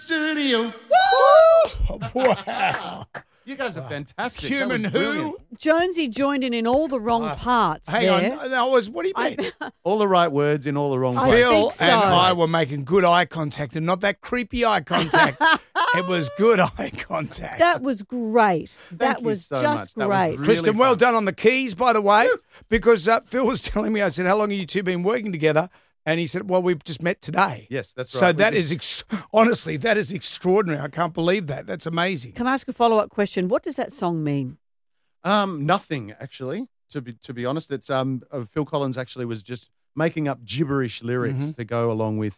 studio. Woo! Wow. You guys are fantastic. Human That was who? brilliant. Jonesy joined in all the wrong parts Hang there. on. That was, what do you mean? All the right words in all the wrong I places. Phil think so. and I were making good eye contact and not that creepy eye contact. It was good eye contact. That was great. That you was so just much. That was great. really Kristen, well fun. done on the keys, by the way, because Phil was telling me, I said, how long have you two been working together? And he said, well, we've just met today. Yes, that's So right. that is, honestly, that is extraordinary. I can't believe that. That's amazing. Can I ask a follow-up question? What does that song mean? Nothing, actually, to be honest. It's Phil Collins actually was just making up gibberish lyrics to go along with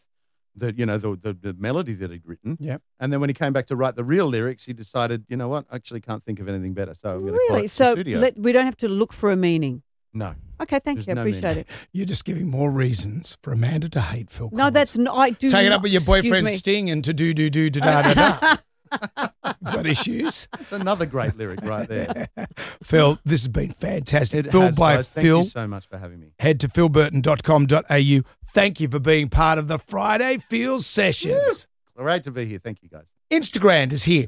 the melody that he'd written. Yep. And then when he came back to write the real lyrics, he decided, you know what, I actually can't think of anything better. So I'm going to call Really? it So Studio. we don't have to look for a meaning. No. Okay, thank There's you. I no appreciate meaning. it. You're just giving more reasons for Amanda to hate Phil Collins. No, that's not. I do. Take it not, up with your excuse boyfriend me. Sting and to do da da. You've got issues. That's another great lyric right there. Phil, this has been fantastic. It Phil has, by guys. Thank Phil. you so much for having me. Head to philburton.com.au. Thank you for being part of the Friday Feels sessions. Great to be here. Thank you, guys. Instagram is here,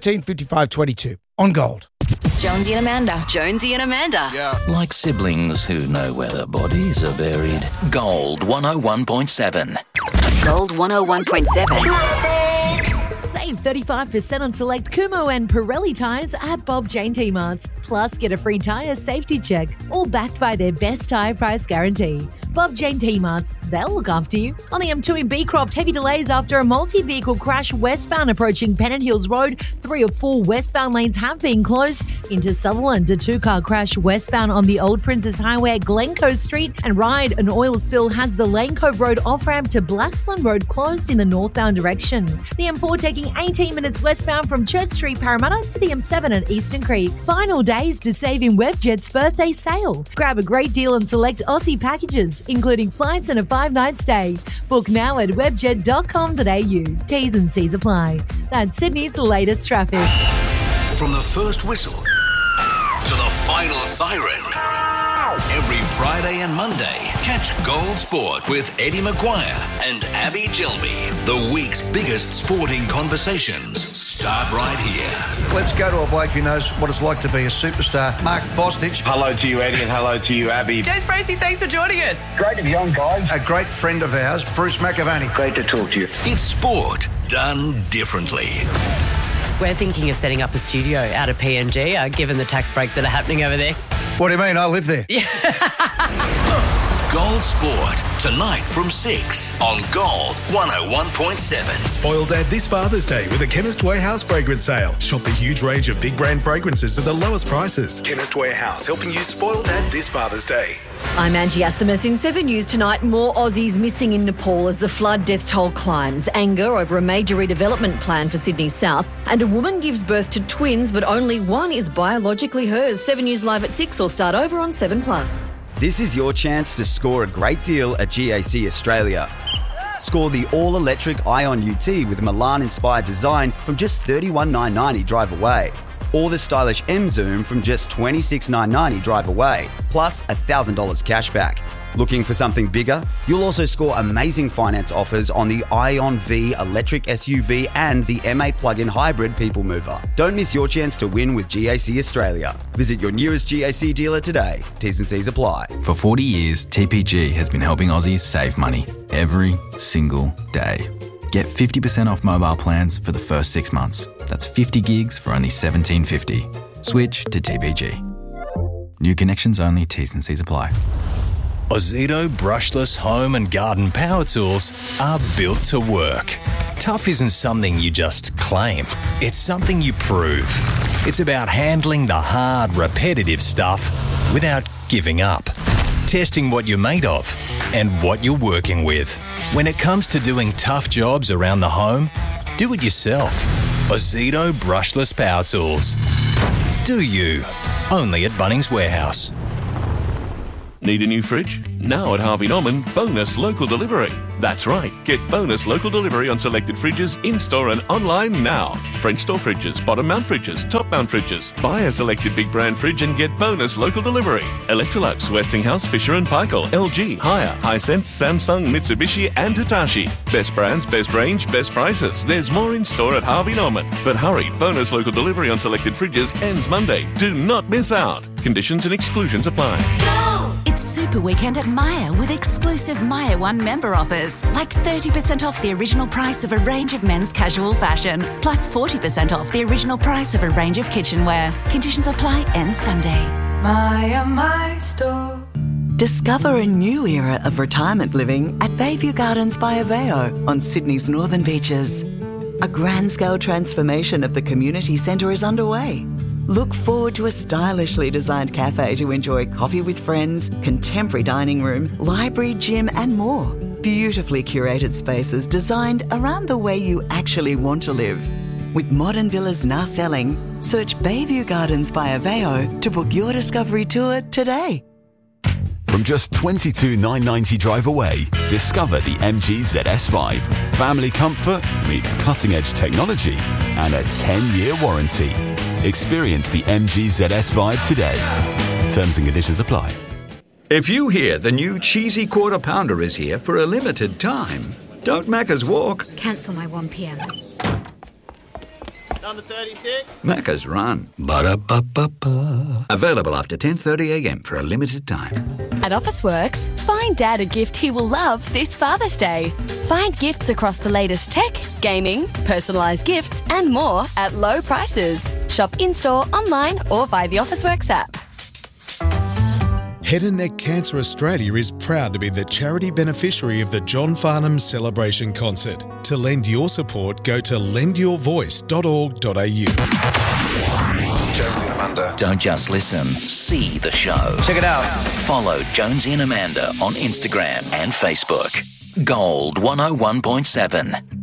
135522 on Gold. Jonesy and Amanda. Jonesy and Amanda. Like siblings who know where their bodies are buried. Gold 101.7. Gold 101.7. Save 35% on select Kumo and Pirelli tyres at Bob Jane T-Marts. Plus, get a free tyre safety check, all backed by their best tyre price guarantee. Bob Jane T-Marts, they'll look after you. On the M2 in Beecroft, heavy delays after a multi-vehicle crash westbound approaching Pennant Hills Road. 3 of 4 westbound lanes have been closed. Into Sutherland, a 2-car crash westbound on the Old Princess Highway at Glencoe Street. And Ryde, an oil spill has the Lane Cove Road off-ramp to Blaxland Road closed in the northbound direction. The M4 taking 18 minutes westbound from Church Street, Parramatta to the M7 at Eastern Creek. Final days to save in Webjet's birthday sale. Grab a great deal on select Aussie packages, including flights and a 5-night stay. Book now at webjet.com.au. T's and C's apply. That's Sydney's latest traffic. From the first whistle to the final siren. Every Friday and Monday, catch Gold Sport with Eddie Maguire and Abby Gilby. The week's biggest sporting conversations start right here. Let's go to a bloke who knows what it's like to be a superstar, Mark Bosnich. Hello to you, Eddie, and hello to you, Abby. James Bracey, thanks for joining us. Great to be on, guys. A great friend of ours, Bruce McAvaney. Great to talk to you. It's sport done differently. We're thinking of setting up a studio out of PNG, given the tax breaks that are happening over there. What do you mean? I live there. Gold Sport, tonight from 6 on Gold 101.7. Spoil Dad this Father's Day with a Chemist Warehouse fragrance sale. Shop the huge range of big brand fragrances at the lowest prices. Chemist Warehouse, helping you spoil Dad this Father's Day. I'm Angie Asimus. In 7 News tonight, more Aussies missing in Nepal as the flood death toll climbs. Anger over a major redevelopment plan for Sydney South. And a woman gives birth to twins, but only one is biologically hers. 7 News live at 6 or start over on 7+. This is your chance to score a great deal at GAC Australia. Score the all-electric Ion UT with Milan-inspired design from just $31,990 drive away. Or the stylish M-Zoom from just $26,990 drive away, plus $1,000 cash back. Looking for something bigger? You'll also score amazing finance offers on the Ion V electric SUV and the M8 plug-in hybrid people mover. Don't miss your chance to win with GAC Australia. Visit your nearest GAC dealer today. T's and C's apply. For 40 years, TPG has been helping Aussies save money every single day. Get 50% off mobile plans for the first 6 months. That's 50 gigs for only $17.50. Switch to TPG. New connections only. T's and C's apply. Ozito brushless home and garden power tools are built to work. Tough isn't something you just claim. It's something you prove. It's about handling the hard, repetitive stuff without giving up. Testing what you're made of and what you're working with. When it comes to doing tough jobs around the home, do it yourself. Ozito brushless power tools. Do you? Only at Bunnings Warehouse. Need a new fridge? Now at Harvey Norman, bonus local delivery. That's right, get bonus local delivery on selected fridges in-store and online now. French door fridges, bottom mount fridges, top mount fridges. Buy a selected big brand fridge and get bonus local delivery. Electrolux, Westinghouse, Fisher & Paykel, LG, Haier, Hisense, Samsung, Mitsubishi and Hitachi. Best brands, best range, best prices. There's more in-store at Harvey Norman. But hurry, bonus local delivery on selected fridges ends Monday. Do not miss out. Conditions and exclusions apply. It's Super Weekend at Myer with exclusive Myer One member offers, like 30% off the original price of a range of men's casual fashion, plus 40% off the original price of a range of kitchenware. Conditions apply end Sunday. Myer My Store. Discover a new era of retirement living at Bayview Gardens by Aveo on Sydney's northern beaches. A grand-scale transformation of the community centre is underway. Look forward to a stylishly designed cafe to enjoy coffee with friends, contemporary dining room, library, gym and more. Beautifully curated spaces designed around the way you actually want to live. With modern villas now selling, search Bayview Gardens by Aveo to book your discovery tour today. From just $22,990 drive away, discover the MG ZS Vibe. Family comfort meets cutting-edge technology and a 10-year warranty. Experience the MG ZS Vibe today. Terms and conditions apply. If you hear the new cheesy quarter pounder is here for a limited time, don't Macca's walk. Cancel my 1 p.m. Number 36. Macca's run. Ba-da-ba-ba-ba. Available after 10:30 a.m. for a limited time. At Officeworks, find Dad a gift he will love this Father's Day. Find gifts across the latest tech, gaming, personalised gifts and more at low prices. Shop in-store, online or via the Officeworks app. Head and Neck Cancer Australia is proud to be the charity beneficiary of the John Farnham Celebration Concert. To lend your support, go to lendyourvoice.org.au. Jonesy and Amanda. Don't just listen, see the show. Check it out. Follow Jonesy and Amanda on Instagram and Facebook. Gold 101.7.